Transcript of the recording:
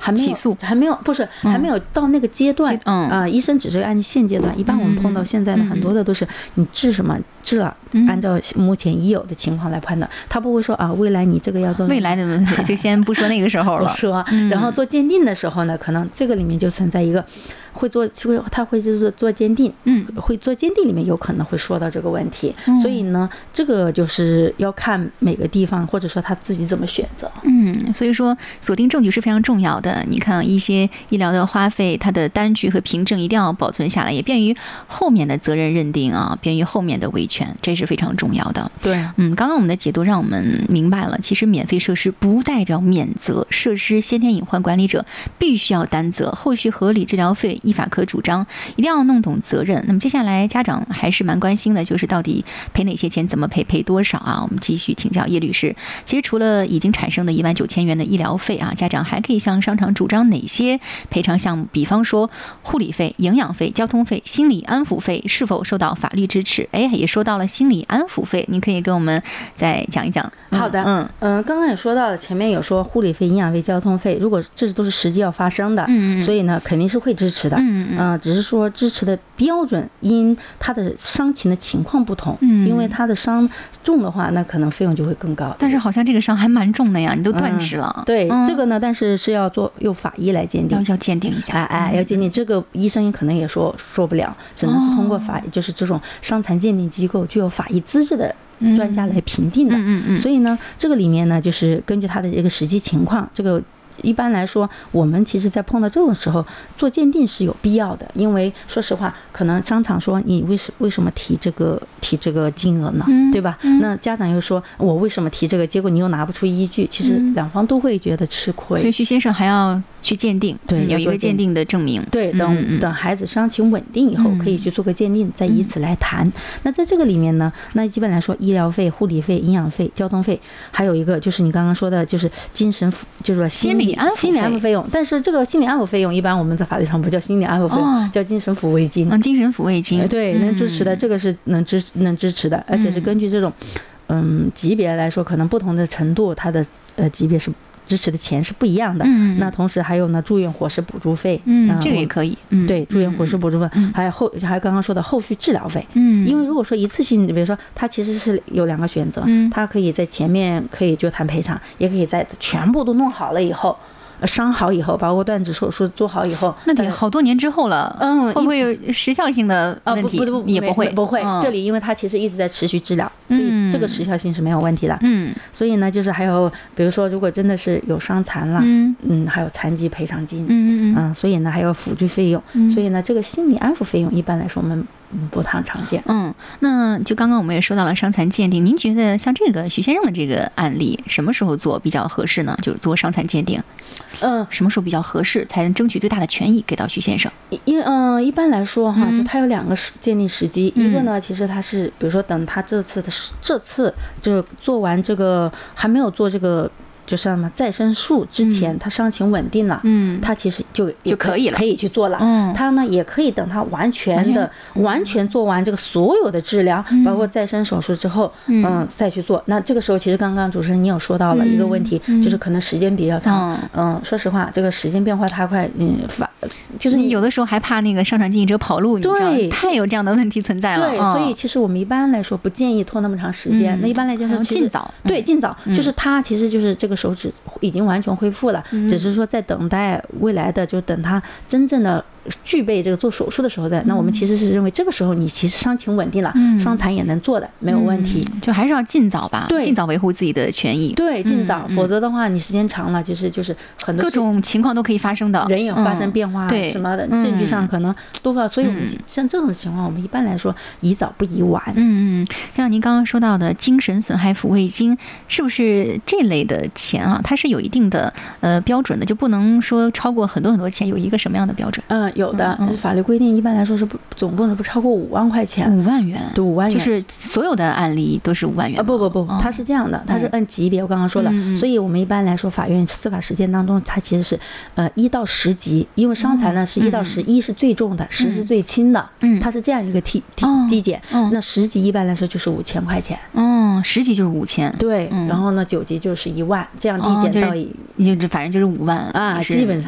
还没有起诉， 还没有不是还没有到那个阶段医生只是按现阶段，一般我们碰到现在的很多的都是你治什么治了，按照目前已有的情况来判断，他不会说未来你这个要做未来的问题就先不说那个时候了， 不说，然后做鉴定的时候呢，可能这个里面就存在一个他会就是做鉴定，会做鉴定里面有可能会说到这个问题，所以呢，这个就是要看每个地方或者说他自己怎么选择。 所以说锁定证据是非常重要的。你看一些医疗的花费，它的单据和凭证一定要保存下来，也便于后面的责任认定啊，便于后面的维权，这是非常重要的。 对， 刚刚我们的解读让我们明白了，其实免费设施不代表免责，设施先天隐患管理者必须要担责，后续合理治疗费依法可主张，一定要弄懂责任。那么接下来家长还是蛮关心的，就是到底赔哪些钱，怎么赔，赔多少啊？我们继续请教叶律师。其实除了已经产生的19000元的医疗费啊，家长还可以向商场主张哪些赔偿项目？比方说护理费、营养费、交通费、心理安抚费是否受到法律支持？也说到了心理安抚费，您可以跟我们再讲一讲。 好的，刚刚也说到了，前面有说护理费、营养费、交通费，如果这都是实际要发生的，所以呢肯定是会支持的，只是说支持的标准因他的伤情的情况不同，因为他的伤重的话，那可能费用就会更高。 但是好像这个伤还蛮重的呀，你都断指了。 对，这个呢，但是是要用法医来鉴定， 要鉴定一下， 要鉴定。这个医生可能也说不了，只能是通过就是这种伤残鉴定机构具有法医资质的专家来评定的。所以呢，这个里面呢，就是根据他的这个实际情况，这个一般来说，我们其实在碰到这种时候做鉴定是有必要的，因为说实话，可能商场说你为什么提这个金额呢，对吧？那家长又说我为什么提这个，结果你又拿不出依据，其实两方都会觉得吃亏。 所以徐先生还要去鉴定， 对， 有一个鉴定的证明。 对，等孩子伤情稳定以后，可以去做个鉴定，再以此来谈。那在这个里面呢，那基本来说，医疗费、护理费、营养费、交通费，还有一个就是你刚刚说的，就是精神，就是说心理安抚费用。但是这个心理安抚费用，一般我们在法律上不叫心理安抚费用，叫精神抚慰金。 精神抚慰金， 对，能支持的，这个是能支持的，而且是根据这种级别来说，可能不同的程度，它的级别是支持的钱是不一样的。那同时还有呢，住院伙食补助费， 这个也可以。 对，住院伙食补助费，还有刚刚说的后续治疗费。因为如果说一次性，比如说他其实是有2个选择，他可以在前面可以就谈赔偿，也可以在全部都弄好了以后。伤好以后，包括断指手术做好以后， 那得好多年之后了。会不会有时效性的问题？也不会。 这里因为它其实一直在持续治疗，所以这个时效性是没有问题的。所以呢，就是还有比如说，如果真的是有伤残了，还有残疾赔偿金，所以呢还有辅助费用，所以呢这个心理安抚费用一般来说我们不太常见。 那就刚刚我们也说到了伤残鉴定，您觉得像这个徐先生的这个案例，什么时候做比较合适呢？就是做伤残鉴定，什么时候比较合适，才能争取最大的权益给到徐先生？ 一般来说哈，就他有2个鉴定时机，一个呢，其实他是比如说等他这次就做完这个还没有做这个。就是什么再生术之前，他伤情稳定了，他其实就可以了，可以去做了。他呢也可以等他完全做完这个所有的治疗，包括再生手术之后，再去做。那这个时候其实刚刚主持人你有说到了一个问题，就是可能时间比较长。说实话，这个时间变化太快， 就是你有的时候还怕那个商场经营者跑路， 对， 太有这样的问题存在了。 对，所以其实我们一般来说不建议拖那么长时间。那一般来讲是尽早， 对，尽早，就是他其实就是这个手指已经完全恢复了，只是说在等待未来的，就等他真正的具备这个做手术的时候在。那我们其实是认为这个时候你其实伤情稳定了，伤残也能做的，没有问题。 就还是要尽早吧，尽早维护自己的权益。 对，尽早，否则的话你时间长了，就是很多各种情况都可以发生的， 人也发生变化，什么的证据上可能都发。所以我们像这种情况，我们一般来说宜早不宜晚。 像您刚刚说到的精神损害抚慰金，是不是这类的钱啊？它是有一定的标准的，就不能说超过很多钱，有一个什么样的标准？ 有的，法律规定一般来说是总共是不超过5万块钱。 5万元， 对，5万元， 就是所有的案例都是5万元。 不，它是这样的，它是按级别，我刚刚说了，所以我们一般来说，法院司法实践当中，它其实是1到10级，因为伤残呢是1到10，1是最重的，10是最轻的，它是这样一个递减。那10级一般来说就是5000块钱。 10级就是5000。 对，然后呢9级就是1万，这样递减到就反正就是5万啊，基本上